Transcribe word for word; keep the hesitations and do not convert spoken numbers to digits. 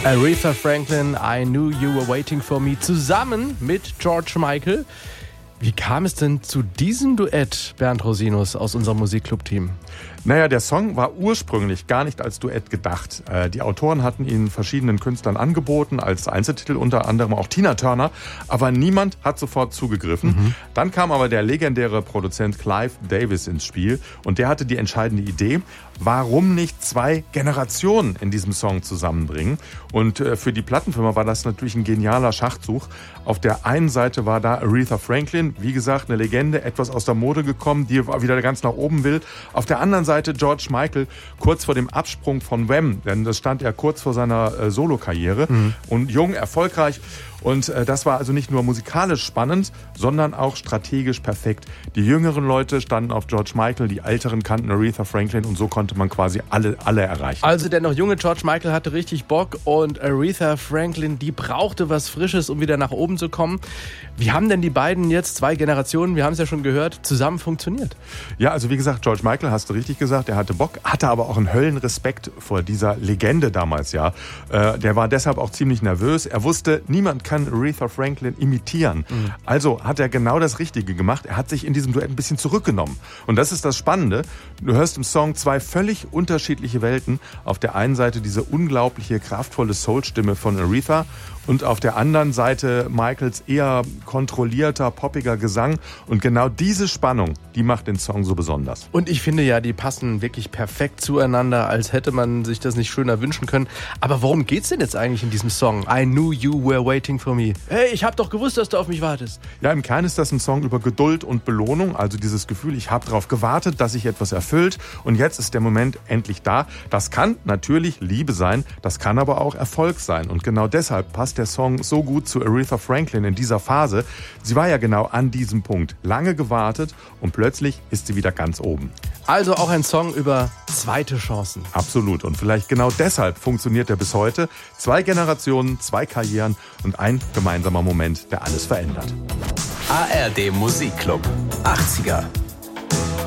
Aretha Franklin, I Knew You Were Waiting For Me, zusammen mit George Michael. Wie kam es denn zu diesem Duett, Bernd Rosinus, aus unserem Musikclub-Team? Naja, der Song war ursprünglich gar nicht als Duett gedacht. Die Autoren hatten ihn verschiedenen Künstlern angeboten, als Einzeltitel, unter anderem auch Tina Turner, aber niemand hat sofort zugegriffen. Mhm. Dann kam aber der legendäre Produzent Clive Davis ins Spiel und der hatte die entscheidende Idee, warum nicht zwei Generationen in diesem Song zusammenbringen? Und für die Plattenfirma war das natürlich ein genialer Schachzug. Auf der einen Seite war da Aretha Franklin, wie gesagt, eine Legende, etwas aus der Mode gekommen, die wieder ganz nach oben will. Auf der anderen Seite George Michael, kurz vor dem Absprung von Wham, denn das stand er kurz vor seiner äh, Solokarriere mhm. und jung, erfolgreich. Und äh, das war also nicht nur musikalisch spannend, sondern auch strategisch perfekt. Die jüngeren Leute standen auf George Michael, die älteren kannten Aretha Franklin und so konnte man quasi alle, alle erreichen. Also der noch junge George Michael hatte richtig Bock und Aretha Franklin, die brauchte was Frisches, um wieder nach oben zu kommen. Wie haben denn die beiden jetzt, zwei Generationen, wir haben es ja schon gehört, zusammen funktioniert? Ja, also wie gesagt, George Michael, hast du richtig gesagt, er hatte Bock, hatte aber auch einen Höllenrespekt vor dieser Legende damals, ja. Äh, der war deshalb auch ziemlich nervös. Er wusste, niemand kann Aretha Franklin imitieren. Mhm. Also hat er genau das Richtige gemacht. Er hat sich in diesem Duett ein bisschen zurückgenommen. Und das ist das Spannende. Du hörst im Song zwei völlig unterschiedliche Welten. Auf der einen Seite diese unglaubliche, kraftvolle Soul-Stimme von Aretha und auf der anderen Seite Michaels eher kontrollierter, poppiger Gesang. Und genau diese Spannung, die macht den Song so besonders. Und ich finde ja, die passen wirklich perfekt zueinander, als hätte man sich das nicht schöner wünschen können. Aber worum geht's denn jetzt eigentlich in diesem Song? I knew you were waiting for me. Hey, ich hab doch gewusst, dass du auf mich wartest. Ja, im Kern ist das ein Song über Geduld und Belohnung. Also dieses Gefühl, ich habe darauf gewartet, dass sich etwas erfüllt. Und jetzt ist der Moment endlich da. Das kann natürlich Liebe sein, das kann aber auch Erfolg sein. Und genau deshalb passt der Song so gut zu Aretha Franklin in dieser Phase. Sie war ja genau an diesem Punkt. Lange gewartet und plötzlich ist sie wieder ganz oben. Also auch ein Song über zweite Chancen. Absolut. Und vielleicht genau deshalb funktioniert er bis heute. Zwei Generationen, zwei Karrieren und ein gemeinsamer Moment, der alles verändert. A R D Musikclub achtziger.